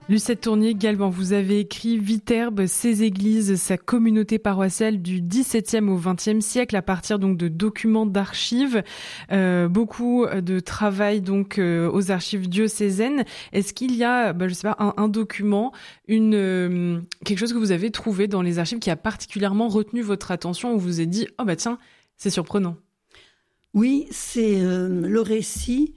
Lucette Tournier, Galban, vous avez écrit Viterbe, ses églises, sa communauté paroissiale du XVIIe au XXe siècle à partir donc de documents d'archives, beaucoup de travail donc aux archives diocésaines. Est-je qu'il y a, je sais pas, un document, quelque chose que vous avez trouvé dans les archives qui a particulièrement retenu votre attention où vous vous êtes dit tiens, c'est surprenant. Oui, c'est le récit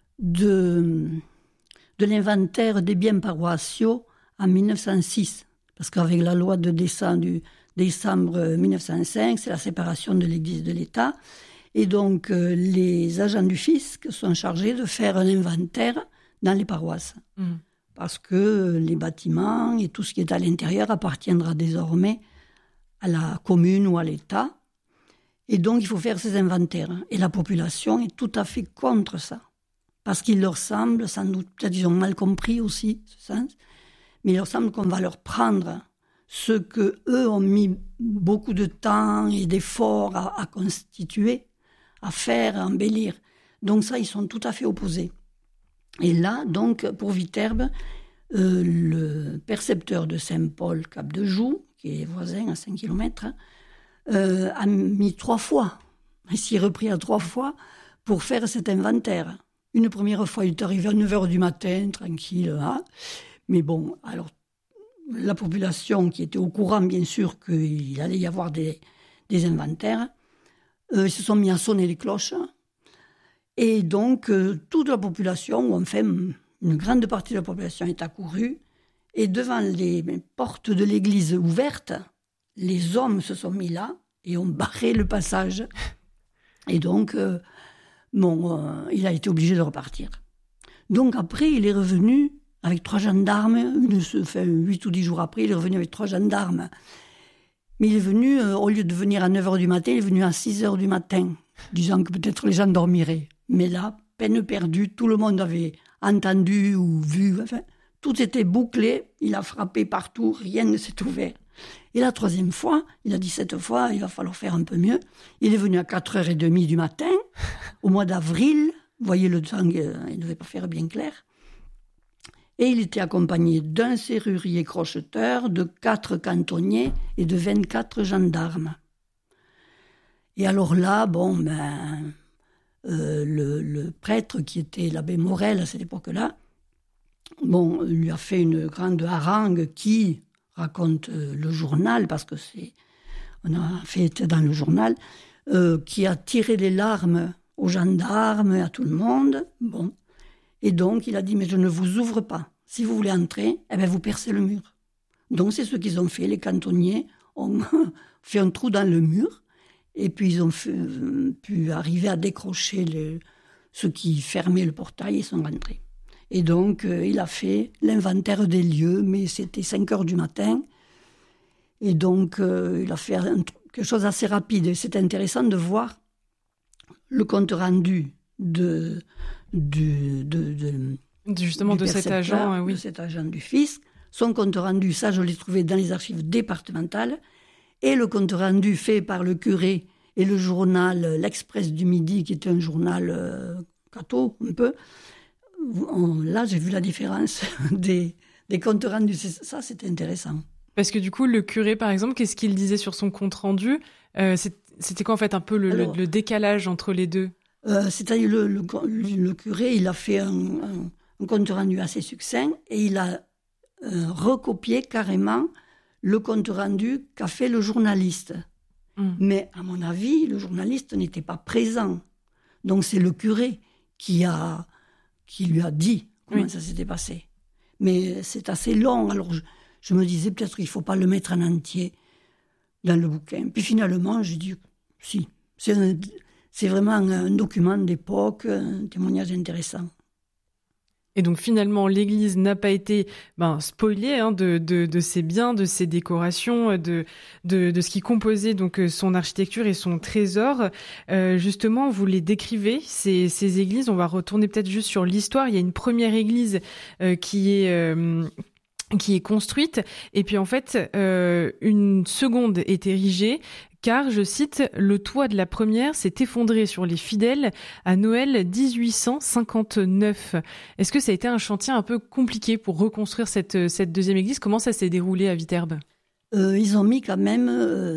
de l'inventaire des biens paroissiaux en 1906. Parce qu'avec la loi de décembre 1905, c'est la séparation de l'Église de l'État. Et donc, les agents du fisc sont chargés de faire un inventaire dans les paroisses. Parce que les bâtiments et tout ce qui est à l'intérieur appartiendra désormais à la commune ou à l'État. Et donc, il faut faire ces inventaires. Et la population est tout à fait contre ça. Parce qu'il leur semble, sans doute, peut-être ils ont mal compris aussi ce sens, mais il leur semble qu'on va leur prendre ce que eux ont mis beaucoup de temps et d'efforts à constituer, à faire, à embellir. Donc ça, ils sont tout à fait opposés. Et là, donc, pour Viterbe, le percepteur de Saint-Paul, Cap de Joux, qui est voisin à 5 km, a mis 3 fois, il s'y est repris à 3 fois pour faire cet inventaire. Une première fois, il est arrivé à 9h du matin, tranquille. Mais bon, alors, la population qui était au courant, bien sûr, qu'il allait y avoir des inventaires, ils se sont mis à sonner les cloches. Et donc, toute la population, ou enfin, une grande partie de la population est accourue. Et devant les portes de l'église ouvertes, les hommes se sont mis là et ont barré le passage. Et donc... il a été obligé de repartir. Donc après, il est revenu avec 3 gendarmes, 8 ou 10 jours après, il est revenu avec 3 gendarmes. Mais il est venu, au lieu de venir à 9h du matin, il est venu à 6h du matin, disant que peut-être les gens dormiraient. Mais là, peine perdue, tout le monde avait entendu ou vu, enfin, tout était bouclé, il a frappé partout, rien ne s'est ouvert. Et la 3e fois, il a dit cette fois, il va falloir faire un peu mieux. Il est venu à 4h30 du matin, au mois d'avril. Vous voyez, le temps, il ne devait pas faire bien clair. Et il était accompagné d'un serrurier crocheteur, de 4 cantonniers et de 24 gendarmes. Et alors là, le prêtre qui était l'abbé Morel à cette époque-là, lui a fait une grande harangue qui raconte le journal, parce que on a fait dans le journal, qui a tiré les larmes aux gendarmes, à tout le monde. Et donc, il a dit, mais je ne vous ouvre pas. Si vous voulez entrer, vous percez le mur. Donc, c'est ce qu'ils ont fait. Les cantonniers ont fait un trou dans le mur, et puis ils ont pu arriver à décrocher ce qui fermait le portail et sont rentrés. Et donc, il a fait l'inventaire des lieux, mais c'était 5h du matin. Et donc, il a fait quelque chose d'assez rapide. Et c'est intéressant de voir le compte rendu de cet agent, de cet agent du fisc. Son compte rendu, ça, je l'ai trouvé dans les archives départementales. Et le compte rendu fait par le curé et le journal L'Express du Midi, qui était un journal catho, un peu. Là, j'ai vu la différence des comptes rendus. Ça, c'était intéressant. Parce que du coup, le curé, par exemple, qu'est-ce qu'il disait sur son compte rendu ? C'était quoi, en fait, un peu le décalage entre les deux ? C'est-à-dire, le curé, il a fait un compte rendu assez succinct et il a recopié carrément le compte rendu qu'a fait le journaliste. Mais, à mon avis, le journaliste n'était pas présent. Donc, c'est le curé qui lui a dit comment ça s'était passé. Mais c'est assez long, alors je me disais peut-être qu'il ne faut pas le mettre en entier dans le bouquin. Puis finalement, j'ai dit, si, c'est vraiment un document d'époque, un témoignage intéressant. Et donc finalement, l'église n'a pas été spoilée de ses biens, de ses décorations, de ce qui composait donc son architecture et son trésor. Justement, vous les décrivez, ces églises. On va retourner peut-être juste sur l'histoire. Il y a une première église qui est construite, et puis en fait, une seconde est érigée, car, je cite, « Le toit de la première s'est effondré sur les fidèles à Noël 1859 ». Est-ce que ça a été un chantier un peu compliqué pour reconstruire cette deuxième église ? Comment ça s'est déroulé à Viterbe ? Ils ont mis quand même...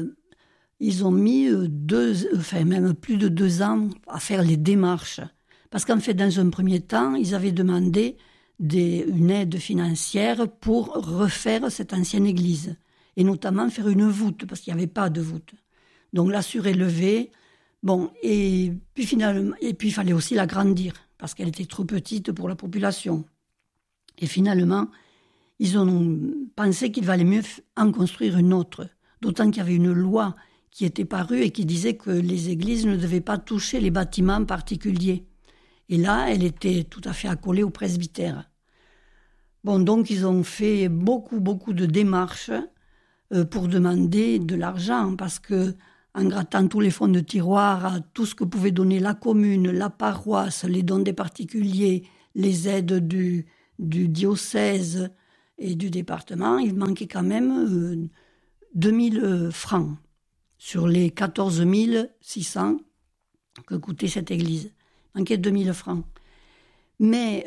même plus de 2 ans à faire les démarches. Parce qu'en fait, dans un premier temps, ils avaient demandé une aide financière pour refaire cette ancienne église. Et notamment faire une voûte, parce qu'il n'y avait pas de voûte. Donc la surélever. Bon, et puis il fallait aussi l'agrandir, parce qu'elle était trop petite pour la population. Et finalement, ils ont pensé qu'il valait mieux en construire une autre. D'autant qu'il y avait une loi qui était parue et qui disait que les églises ne devaient pas toucher les bâtiments particuliers. Et là, elle était tout à fait accolée au presbytère. Bon, donc ils ont fait beaucoup de démarches pour demander de l'argent, parce que en grattant tous les fonds de tiroir, tout ce que pouvait donner la commune, la paroisse, les dons des particuliers, les aides du diocèse et du département, il manquait quand même 2000 francs sur les 14 600 que coûtait cette église. Il manquait 2000 francs. Mais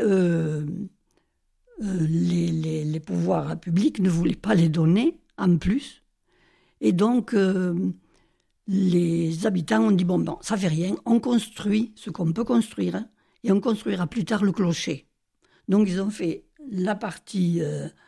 les pouvoirs publics ne voulaient pas les donner en plus. Et donc, les habitants ont dit, bon, ça fait rien, on construit ce qu'on peut construire, hein, et on construira plus tard le clocher. Donc, ils ont fait la partie,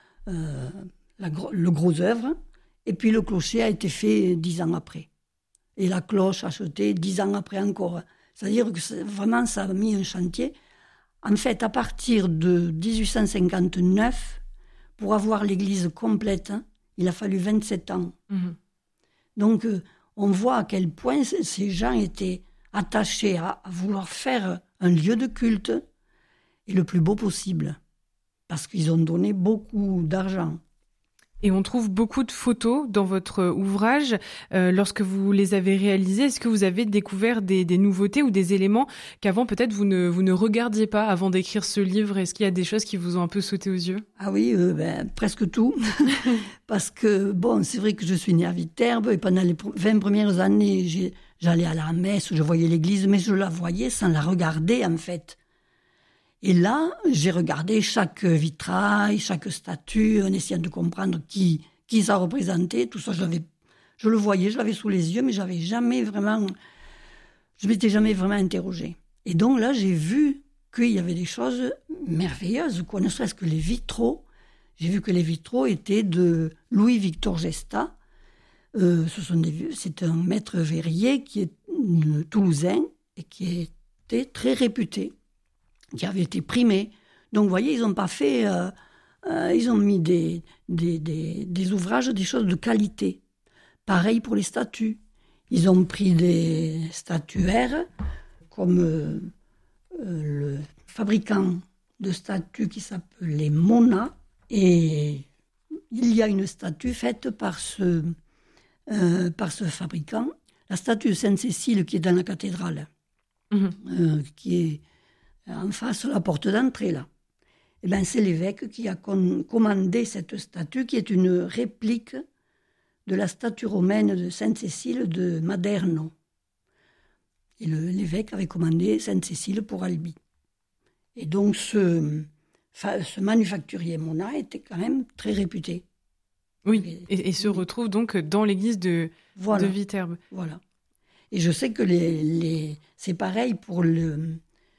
le gros œuvre, et puis le clocher a été fait 10 ans après. Et la cloche achetée 10 ans après encore. C'est-à-dire que vraiment, ça a mis un chantier. En fait, à partir de 1859, pour avoir l'église complète, hein, il a fallu 27 ans. Mmh. Donc, on voit à quel point ces gens étaient attachés à vouloir faire un lieu de culte, et le plus beau possible, parce qu'ils ont donné beaucoup d'argent. Et on trouve beaucoup de photos dans votre ouvrage. Lorsque vous les avez réalisées, est-ce que vous avez découvert des nouveautés ou des éléments qu'avant peut-être vous ne regardiez pas avant d'écrire ce livre ? Est-ce qu'il y a des choses qui vous ont un peu sauté aux yeux ? Ah oui, presque tout. Parce que, c'est vrai que je suis née à Viterbe, et pendant les 20 premières années, j'allais à la messe, je voyais l'église, mais je la voyais sans la regarder en fait. Et là, j'ai regardé chaque vitrail, chaque statue, en essayant de comprendre qui ça représentait. Tout ça, je le voyais, je l'avais sous les yeux, mais je m'étais jamais vraiment interrogée. Et donc là, j'ai vu qu'il y avait des choses merveilleuses, ne serait-ce que les vitraux. J'ai vu que les vitraux étaient de Louis-Victor Gesta. C'est un maître verrier qui est toulousain et qui était très réputé, qui avait été primé. Donc, vous voyez, ils n'ont pas fait... ils ont mis des ouvrages, des choses de qualité. Pareil pour les statues. Ils ont pris des statuaires, comme le fabricant de statues qui s'appelait Mona. Et il y a une statue faite par ce fabricant. La statue de Sainte-Cécile qui est dans la cathédrale, qui est en face de la porte d'entrée, là. Et c'est l'évêque qui a commandé cette statue, qui est une réplique de la statue romaine de Sainte-Cécile de Maderno. Et l'évêque avait commandé Sainte-Cécile pour Albi. Et donc, ce manufacturier Mona était quand même très réputé. Oui, et se retrouve donc dans l'église de Viterbe. Voilà. Et je sais que c'est pareil pour le...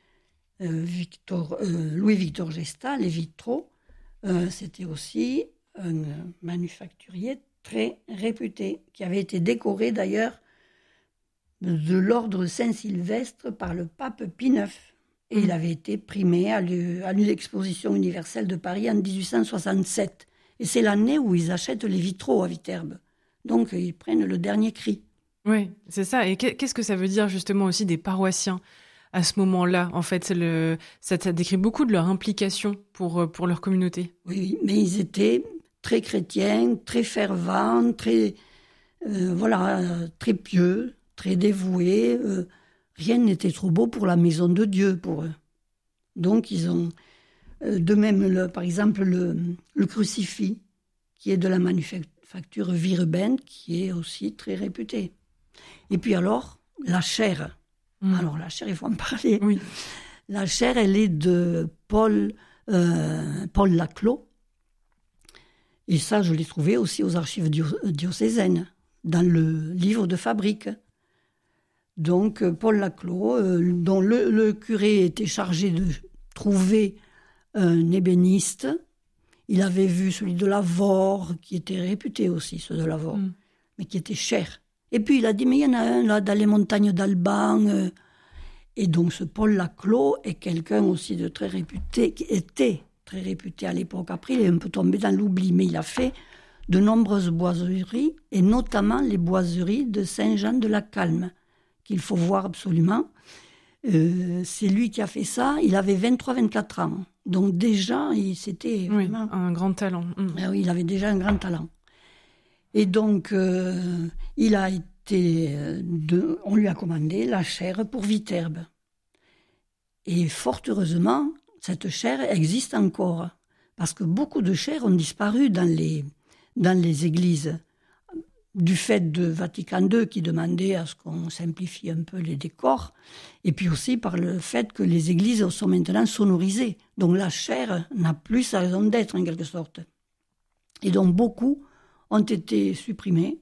Louis-Victor Gesta, les vitraux, c'était aussi un manufacturier très réputé, qui avait été décoré d'ailleurs de l'ordre Saint-Sylvestre par le pape Pie IX. Et il avait été primé à l'exposition universelle de Paris en 1867. Et c'est l'année où ils achètent les vitraux à Viterbe. Donc ils prennent le dernier cri. Oui, c'est ça. Et qu'est-ce que ça veut dire justement aussi des paroissiens à ce moment-là? En fait, ça décrit beaucoup de leur implication pour leur communauté. Oui, mais ils étaient très chrétiens, très fervents, très pieux, très dévoués. Rien n'était trop beau pour la maison de Dieu, pour eux. Donc, ils ont... de même, par exemple, le crucifix, qui est de la manufacture Vireben, qui est aussi très réputé. Et puis alors, la chaire. Alors la chaire, il faut en parler. Oui. La chaire, elle est de Paul Laclos. Et ça, je l'ai trouvé aussi aux archives diocésaines, dans le livre de fabrique. Donc, Paul Laclos, dont le curé était chargé de trouver un ébéniste. Il avait vu celui de Lavore, qui était réputé aussi, ceux de Lavore, mais qui était cher. Et puis, il a dit, mais il y en a un là, dans les montagnes d'Alban. Et donc, ce Paul Laclos est quelqu'un aussi de très réputé, qui était très réputé à l'époque. Après, il est un peu tombé dans l'oubli, mais il a fait de nombreuses boiseries, et notamment les boiseries de Saint-Jean-de-la-Calme, qu'il faut voir absolument. C'est lui qui a fait ça. Il avait 23-24 ans. Donc déjà, c'était vraiment... un grand talent. Ah oui, il avait déjà un grand talent. Et donc, il a été... on lui a commandé la chaire pour Viterbe. Et fort heureusement, cette chaire existe encore. Parce que beaucoup de chaires ont disparu dans les églises. Du fait de Vatican II qui demandait à ce qu'on simplifie un peu les décors, et puis aussi par le fait que les églises sont maintenant sonorisées. Donc la chaire n'a plus sa raison d'être, en quelque sorte. Et donc beaucoup ont été supprimés,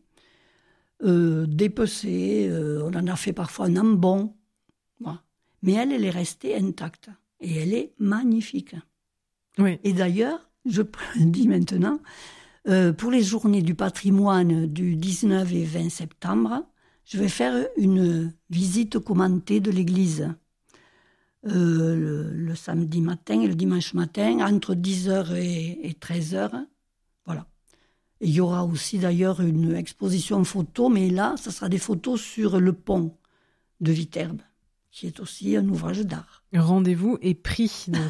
dépecés, on en a fait parfois un ambon. Voilà. Mais elle est restée intacte, et elle est magnifique. Oui. Et d'ailleurs, je dis maintenant... pour les journées du patrimoine du 19 et 20 septembre, je vais faire une visite commentée de l'église le samedi matin et le dimanche matin, entre 10h et 13h. Voilà. Et il y aura aussi d'ailleurs une exposition photo, mais là, ça sera des photos sur le pont de Viterbe, qui est aussi un ouvrage d'art. Rendez-vous est pris. Donc,